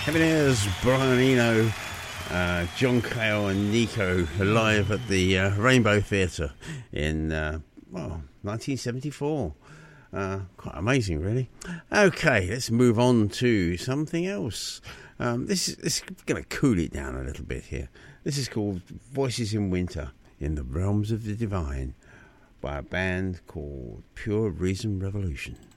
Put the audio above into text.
Heavenairs, Brian Eno, John Cale and Nico live at the Rainbow Theatre in, 1974. Quite amazing, really. Okay, let's move on to something else. This is going to cool it down a little bit here. This is called Voices in Winter in the Realms of the Divine by a band called Pure Reason Revolution.